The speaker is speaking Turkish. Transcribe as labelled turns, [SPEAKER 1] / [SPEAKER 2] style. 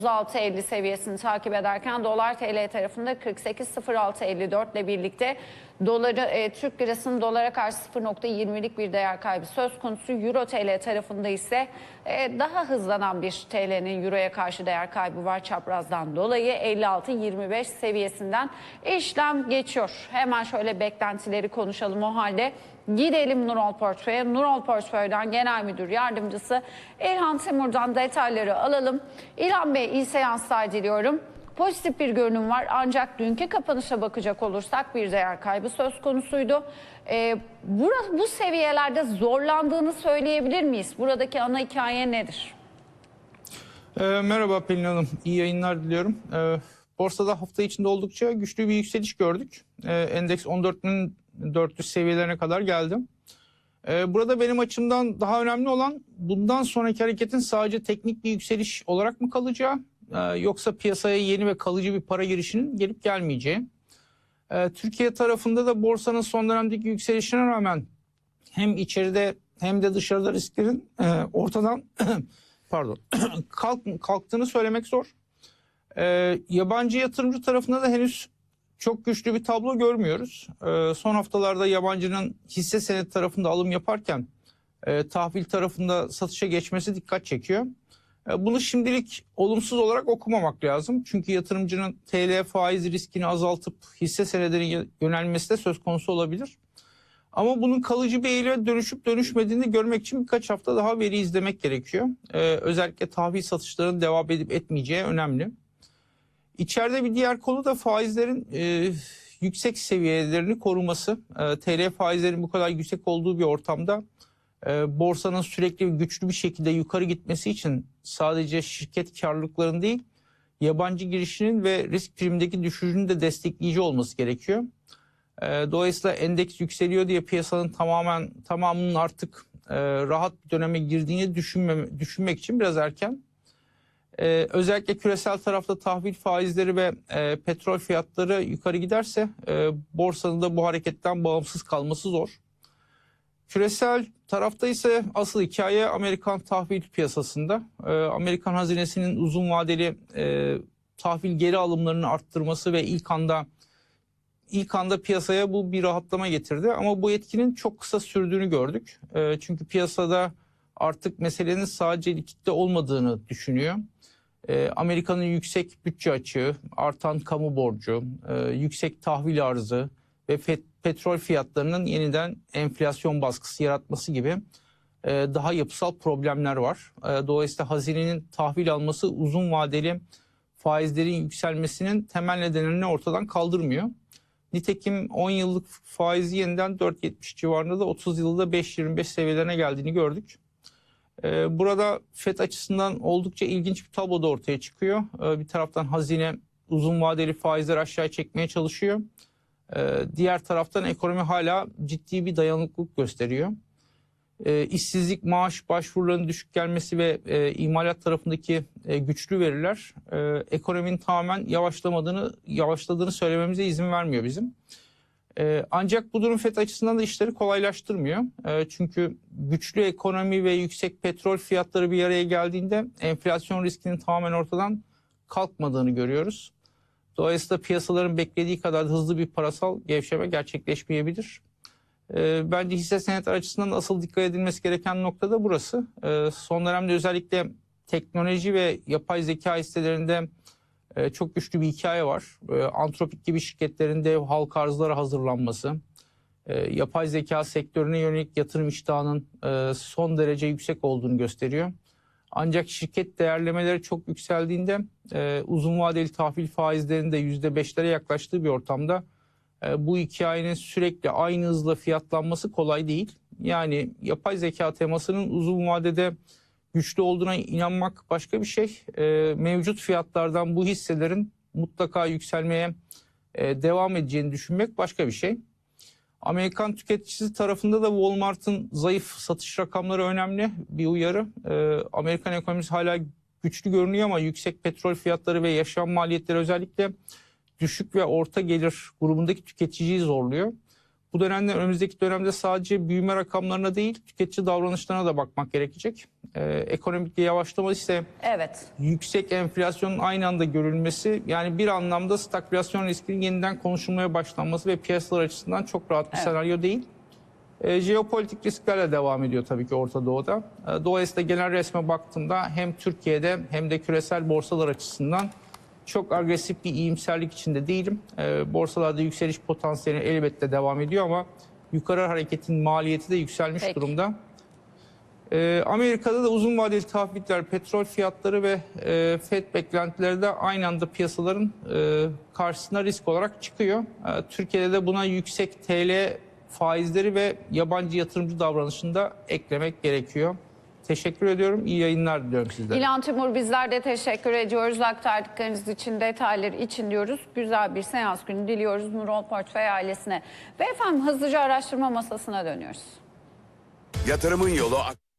[SPEAKER 1] 36.50 seviyesini takip ederken dolar TL tarafında 48.0654 ile birlikte Türk lirasının dolara karşı 0.20'lik bir değer kaybı söz konusu. Euro TL tarafında ise daha hızlanan bir TL'nin Euro'ya karşı değer kaybı var çaprazdan dolayı. 56.25 seviyesinden işlem geçiyor. Hemen şöyle beklentileri konuşalım o halde. Gidelim Nurol Portföy'e. Nurol Portföy'den Genel Müdür Yardımcısı İlhan Timur'dan detayları alalım. İlhan Bey, iyi seanslar diliyorum. Pozitif bir görünüm var ancak dünkü kapanışa bakacak olursak bir değer kaybı söz konusuydu. Bu seviyelerde zorlandığını söyleyebilir miyiz? Buradaki ana hikaye nedir?
[SPEAKER 2] Merhaba Pelin Hanım, iyi yayınlar diliyorum. Borsada hafta içinde oldukça güçlü bir yükseliş gördük. Endeks 14.400 seviyelerine kadar geldi. Burada benim açımdan daha önemli olan bundan sonraki hareketin sadece teknik bir yükseliş olarak mı kalacağı, yoksa piyasaya yeni ve kalıcı bir para girişinin gelip gelmeyeceği. Türkiye tarafında da borsanın son dönemdeki yükselişine rağmen hem içeride hem de dışarıda risklerin ortadan kalktığını söylemek zor. Yabancı yatırımcı tarafında da henüz çok güçlü bir tablo görmüyoruz. Son haftalarda yabancının hisse senedi tarafında alım yaparken tahvil tarafında satışa geçmesi dikkat çekiyor. Bunu şimdilik olumsuz olarak okumamak lazım. Çünkü yatırımcının TL faiz riskini azaltıp hisse senedine yönelmesi de söz konusu olabilir. Ama bunun kalıcı bir eğilime dönüşüp dönüşmediğini görmek için birkaç hafta daha veri izlemek gerekiyor. Özellikle tahvil satışlarının devam edip etmeyeceği önemli. İçeride bir diğer konu da faizlerin yüksek seviyelerini koruması. TL faizlerin bu kadar yüksek olduğu bir ortamda borsanın sürekli güçlü bir şekilde yukarı gitmesi için sadece şirket karlılıklarının değil, yabancı girişinin ve risk primindeki düşüşünün de destekleyici olması gerekiyor. Dolayısıyla endeks yükseliyor diye piyasanın tamamının artık rahat bir döneme girdiğini düşünmek için biraz erken. Özellikle küresel tarafta tahvil faizleri ve petrol fiyatları yukarı giderse borsanın da bu hareketten bağımsız kalması zor. Küresel tarafta ise asıl hikaye Amerikan tahvil piyasasında. Amerikan hazinesinin uzun vadeli tahvil geri alımlarını arttırması ve ilk anda piyasaya bu bir rahatlama getirdi. Ama bu etkinin çok kısa sürdüğünü gördük. Çünkü piyasada artık meselenin sadece likitte olmadığını düşünüyor. Amerika'nın yüksek bütçe açığı, artan kamu borcu, yüksek tahvil arzı ve petrol fiyatlarının yeniden enflasyon baskısı yaratması gibi daha yapısal problemler var. Dolayısıyla hazinenin tahvil alması uzun vadeli faizlerin yükselmesinin temel nedenlerini ortadan kaldırmıyor. Nitekim 10 yıllık faizi yeniden 4.70 civarında da 30 yılda 5.25 seviyelerine geldiğini gördük. Burada FED açısından oldukça ilginç bir tablo da ortaya çıkıyor. Bir taraftan hazine uzun vadeli faizleri aşağıya çekmeye çalışıyor. Diğer taraftan ekonomi hala ciddi bir dayanıklılık gösteriyor. İşsizlik, maaş başvurularının düşük gelmesi ve imalat tarafındaki güçlü veriler ekonominin tamamen yavaşladığını söylememize izin vermiyor bizim. Ancak bu durum FED açısından da işleri kolaylaştırmıyor. Çünkü güçlü ekonomi ve yüksek petrol fiyatları bir araya geldiğinde enflasyon riskinin tamamen ortadan kalkmadığını görüyoruz. Dolayısıyla piyasaların beklediği kadar hızlı bir parasal gevşeme gerçekleşmeyebilir. Bence hisse senetler açısından asıl dikkat edilmesi gereken nokta da burası. Son dönemde özellikle teknoloji ve yapay zeka hisselerinde çok güçlü bir hikaye var. Anthropic gibi şirketlerin dev halka arzlara hazırlanması, yapay zeka sektörüne yönelik yatırım iştahının son derece yüksek olduğunu gösteriyor. Ancak şirket değerlemeleri çok yükseldiğinde uzun vadeli tahvil faizlerinin de %5'lere yaklaştığı bir ortamda bu hikayenin sürekli aynı hızla fiyatlanması kolay değil. Yani yapay zeka temasının uzun vadede güçlü olduğuna inanmak başka bir şey. Mevcut fiyatlardan bu hisselerin mutlaka yükselmeye devam edeceğini düşünmek başka bir şey. Amerikan tüketicisi tarafında da Walmart'ın zayıf satış rakamları önemli bir uyarı. Amerikan ekonomisi hala güçlü görünüyor ama yüksek petrol fiyatları ve yaşam maliyetleri özellikle düşük ve orta gelir grubundaki tüketiciyi zorluyor. Bu dönemde önümüzdeki dönemde sadece büyüme rakamlarına değil tüketici davranışlarına da bakmak gerekecek. ekonomik yavaşlama ise
[SPEAKER 1] Evet.
[SPEAKER 2] yüksek enflasyonun aynı anda görülmesi, yani bir anlamda stagflasyon riskinin yeniden konuşulmaya başlanması ve piyasalar açısından çok rahat bir senaryo değil. Jeopolitik risklerle devam ediyor tabii ki Orta Doğu'da. Dolayısıyla genel resme baktığımda hem Türkiye'de hem de küresel borsalar açısından çok agresif bir iyimserlik içinde değilim. Borsalarda yükseliş potansiyeli elbette devam ediyor ama yukarı hareketin maliyeti de yükselmiş durumda. Amerika'da da uzun vadeli tahviller, petrol fiyatları ve FED beklentileri de aynı anda piyasaların karşısına risk olarak çıkıyor. Türkiye'de de buna yüksek TL faizleri ve yabancı yatırımcı davranışını da eklemek gerekiyor. Teşekkür ediyorum. İyi yayınlar diliyorum sizlere.
[SPEAKER 1] İlhan Timur, bizler de teşekkür ediyoruz. Aktardıklarınız için, detayları için diyoruz. Güzel bir seans günü diliyoruz Nurol Portföy ailesine. Ve efendim hızlıca araştırma masasına dönüyoruz.
[SPEAKER 3] Yatırımın yolu